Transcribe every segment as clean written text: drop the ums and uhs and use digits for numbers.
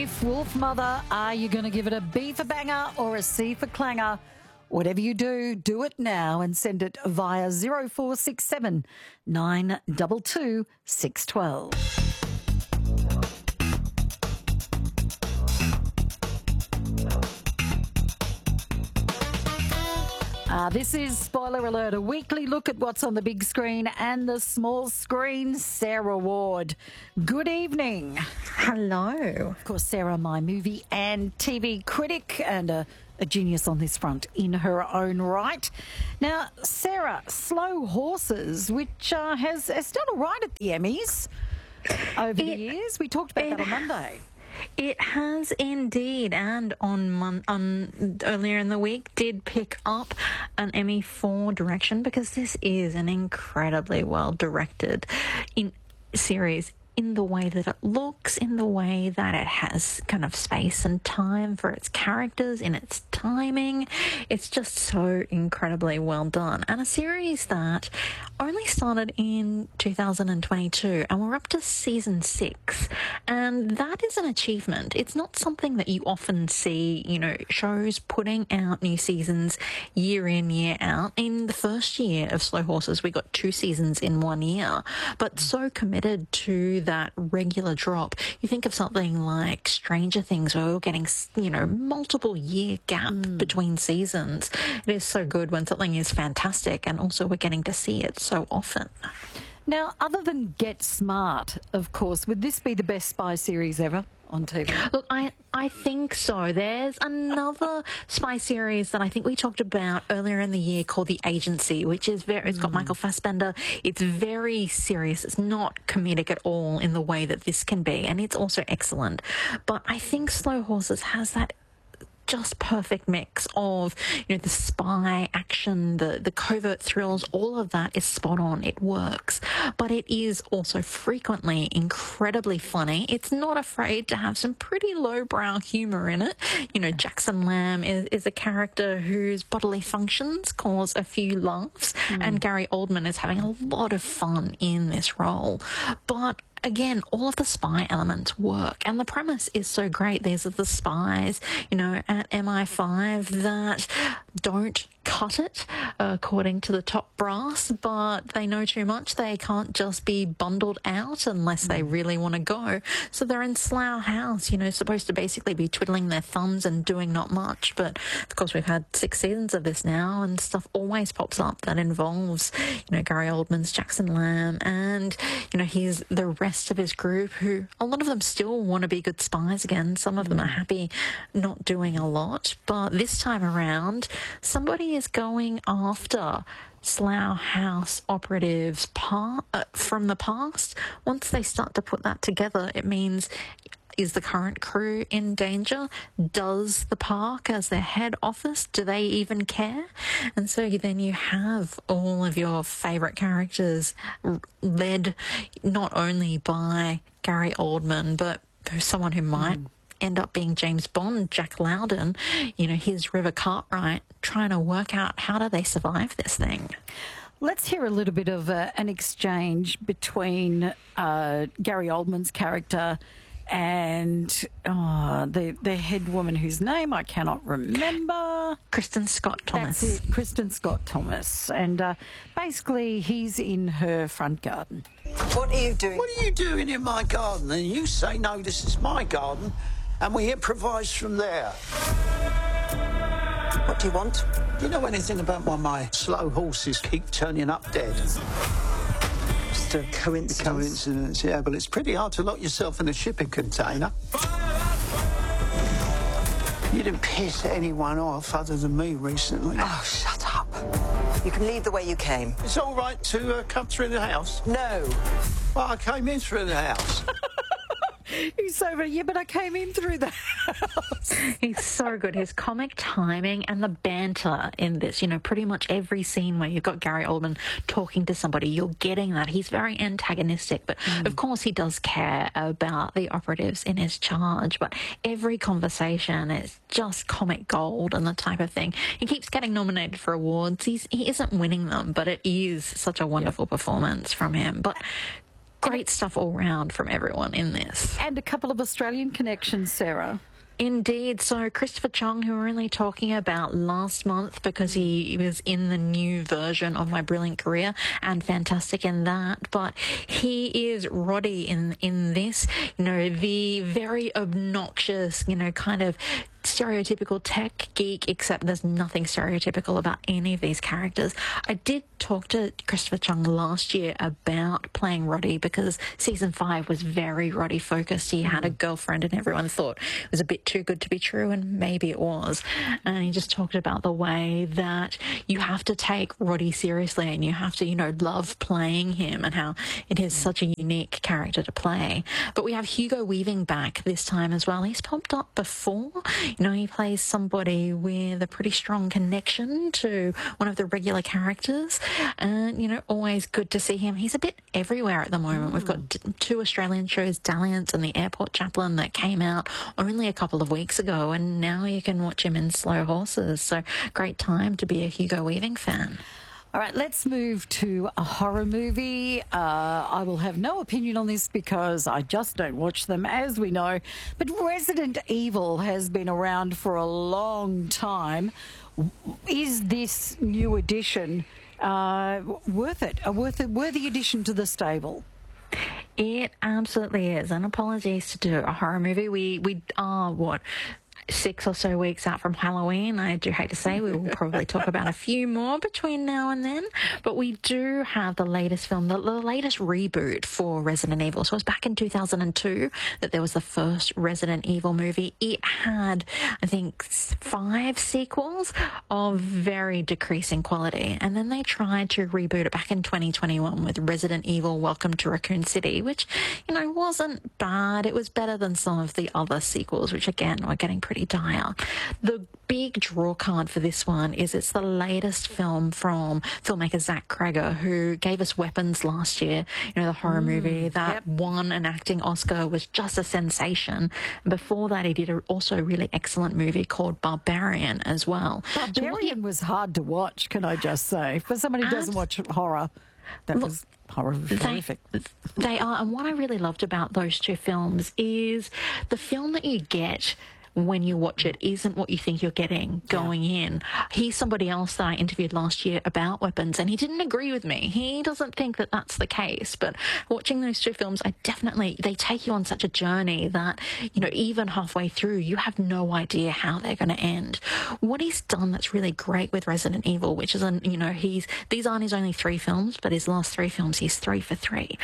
Biff Wolfmother. Are you going to give it a B for banger or a C for clanger? Whatever you do, do it now and send it via 0467 922 612. This is, spoiler alert, a weekly look at what's on the big screen and the small screen. Sarah Ward, good evening. Hello. Of course, Sarah, my movie and TV critic and a genius on this front in her own right. Now, Sarah, Slow Horses, which has done all right at the Emmys over the years. We talked about that on Monday. It has indeed, and on earlier in the week did pick up an Emmy for direction, because this is an incredibly well directed series in the way that it looks, in the way that it has kind of space and time for its characters, in its timing. It's just so incredibly well done. And a series that only started in 2022, and we're up to season 6. And that is an achievement. It's not something that you often see, shows putting out new seasons year in, year out. In the first year of Slow Horses, we got 2 seasons in 1 year, but so committed to that regular drop. You think of something like Stranger Things, where we're getting, multiple year gap between seasons. It is so good when something is fantastic, and also we're getting to see it so often. Now, other than Get Smart, of course, would this be the best spy series ever on TV? Look, I think so. There's another spy series that I think we talked about earlier in the year called The Agency, which is it's got Michael Fassbender. It's very serious. It's not comedic at all in the way that this can be, and it's also excellent. But I think Slow Horses has that just perfect mix of, the spy action, the covert thrills, all of that is spot on. It works. But it is also frequently incredibly funny. It's not afraid to have some pretty lowbrow humor in it. Jackson Lamb is a character whose bodily functions cause a few laughs, and Gary Oldman is having a lot of fun in this role. But again, all of the spy elements work, and the premise is so great. These are the spies, at MI5 that don't cut it, according to the top brass, but they know too much. They can't just be bundled out unless they really want to go. So they're in Slough House, supposed to basically be twiddling their thumbs and doing not much. But of course, we've had 6 seasons of this now, and stuff always pops up that involves, Gary Oldman's Jackson Lamb and, he's the rest of his group, who a lot of them still want to be good spies again. Some of them are happy not doing a lot. But this time around, somebody is going after Slough House operatives from the past. Once they start to put that together, it means, is the current crew in danger? Does the park as their head office, do they even care? And so then you have all of your favourite characters led not only by Gary Oldman, but someone who might end up being James Bond, Jack Lowden, his River Cartwright, trying to work out how do they survive this thing. Let's hear a little bit of an exchange between Gary Oldman's character and the head woman whose name I cannot remember. Kristen Scott Thomas. That's it, Kristen Scott Thomas. And basically he's in her front garden. What are you doing? What are you doing in my garden? And you say, no, this is my garden, and we improvise from there. What do you want? Do you know anything about why my slow horses keep turning up dead? Just a coincidence. Coincidence, yeah, but it's pretty hard to lock yourself in a shipping container. You didn't piss anyone off other than me recently. Oh, shut up. You can leave the way you came. It's all right to come through the house? No. Well, I came in through the house. He's so funny. Yeah, but I came in through the house. He's so good. His comic timing and the banter in this, pretty much every scene where you've got Gary Oldman talking to somebody, you're getting that. He's very antagonistic, but of course he does care about the operatives in his charge. But every conversation is just comic gold and the type of thing. He keeps getting nominated for awards. He isn't winning them, but it is such a wonderful performance from him. But Great stuff all round from everyone in this. And a couple of Australian connections, Sarah. Indeed. So Christopher Chung, who we were only talking about last month because he was in the new version of My Brilliant Career and fantastic in that, but he is Roddy in this, the very obnoxious, kind of stereotypical tech geek, except there's nothing stereotypical about any of these characters. I did talk to Christopher Chung last year about playing Roddy because season 5 was very Roddy focused. He had a girlfriend and everyone thought it was a bit too good to be true, and maybe it was. And he just talked about the way that you have to take Roddy seriously and you have to, love playing him, and how it is such a unique character to play. But we have Hugo Weaving back this time as well. He's popped up before. He plays somebody with a pretty strong connection to one of the regular characters, and, always good to see him. He's a bit everywhere at the moment. We've got 2 Australian shows, Dalliance and The Airport Chaplain, that came out only a couple of weeks ago, and now you can watch him in Slow Horses. So great time to be a Hugo Weaving fan. All right, let's move to a horror movie. I will have no opinion on this because I just don't watch them, as we know. But Resident Evil has been around for a long time. Is this new addition worth it? A worthy addition to the stable? It absolutely is. And apologies to do a horror movie. We are, 6 or so weeks out from Halloween. I do hate to say we will probably talk about a few more between now and then, but we do have the latest film, the latest reboot for Resident Evil. So it was back in 2002 that there was the first Resident Evil movie. It had, I think, 5 sequels of very decreasing quality, and then they tried to reboot it back in 2021 with Resident Evil Welcome to Raccoon City, which, wasn't bad. It was better than some of the other sequels, which again were getting pretty dire. The big draw card for this one is it's the latest film from filmmaker Zach Cregger, who gave us Weapons last year, the horror movie that won an acting Oscar, was just a sensation. Before that, he did also really excellent movie called Barbarian as well. Barbarian was hard to watch, can I just say, for somebody who doesn't watch horror. That was horrific. They are, and what I really loved about those 2 films is the film that you get when you watch it isn't what you think you're getting going in. He's somebody else that I interviewed last year about Weapons, and he didn't agree with me. He doesn't think that that's the case. But watching those 2 films, they take you on such a journey that, even halfway through, you have no idea how they're going to end. What he's done that's really great with Resident Evil, which is, these aren't his only 3 films, but his last 3 films, he's 3 for 3,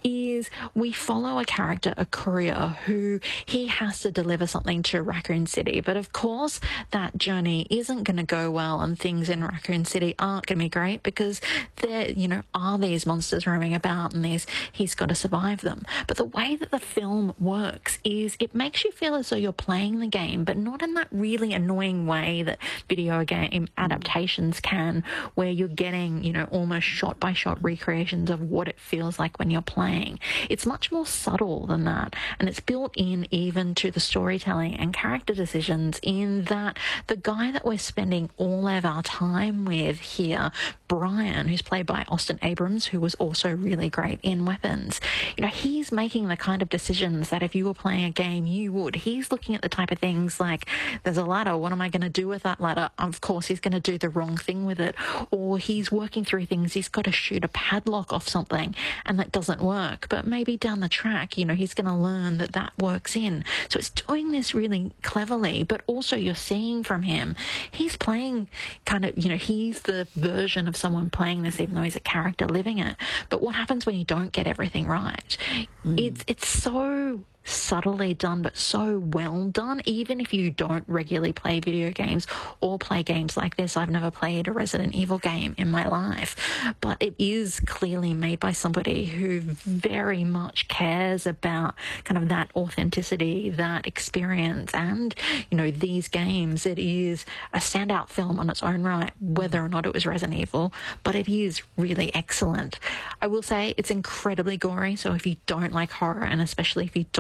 is we follow a character, a courier, who he has to deliver something to Raccoon City. But of course, that journey isn't going to go well, and things in Raccoon City aren't going to be great because there, are these monsters roaming about, and he's got to survive them. But the way that the film works is it makes you feel as though you're playing the game, but not in that really annoying way that video game adaptations can, where you're getting, almost shot-by-shot recreations of what it feels like when you're playing. It's much more subtle than that, and it's built in even to the storytelling and character decisions, in that the guy that we're spending all of our time with here, Brian, who's played by Austin Abrams, who was also really great in Weapons, he's making the kind of decisions that if you were playing a game, you would. He's looking at the type of things like, there's a ladder, what am I going to do with that ladder? Of course, he's going to do the wrong thing with it. Or he's working through things, he's got to shoot a padlock off something, and that doesn't work. But maybe down the track, he's going to learn that that works in. So it's doing this really cleverly, but also you're seeing from him, he's playing kind of, he's the version of someone playing this, even though he's a character living it. But what happens when you don't get everything right? It's so subtly done, but so well done. Even if you don't regularly play video games or play games like this, I've never played a Resident Evil game in my life, but it is clearly made by somebody who very much cares about kind of that authenticity, that experience, and these games. It is a standout film on its own right, whether or not it was Resident Evil, but it is really excellent. I will say it's incredibly gory, so if you don't like horror, and especially if you don't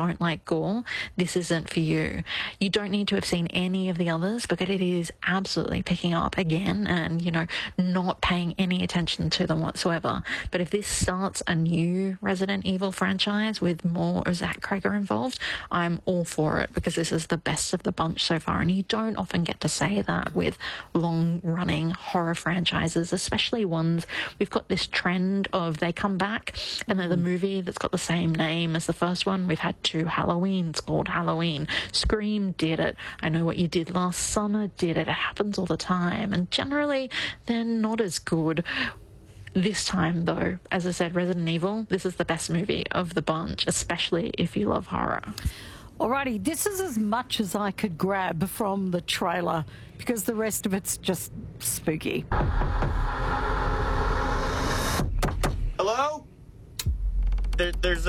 don't like gore, this isn't for you. You don't need to have seen any of the others because it is absolutely picking up again and, you know, not paying any attention to them whatsoever. But if this starts a new Resident Evil franchise with more of Zach Cregger involved, I'm all for it because this is the best of the bunch so far. And you don't often get to say that with long-running horror franchises, especially ones we've got this trend of they come back and they're the movie that's got the same name as the first one. We've had 2 Halloweens called Halloween. Scream did it. I Know What You Did Last Summer did it. It happens all the time. And generally, they're not as good. This time, though, as I said, Resident Evil, this is the best movie of the bunch, especially if you love horror. Alrighty, this is as much as I could grab from the trailer because the rest of it's just spooky. Hello? There's